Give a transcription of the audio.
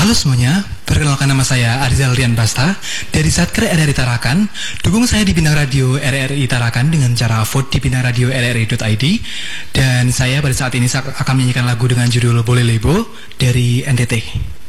Halo semuanya, perkenalkan nama saya Arizal Rian Basta dari Satker RRI Tarakan. Dukung saya di Bintang Radio RRI Tarakan dengan cara vote di bintangradio.rri.id. Dan saya pada saat ini akan menyanyikan lagu dengan judul Boleh Lebo dari NTT.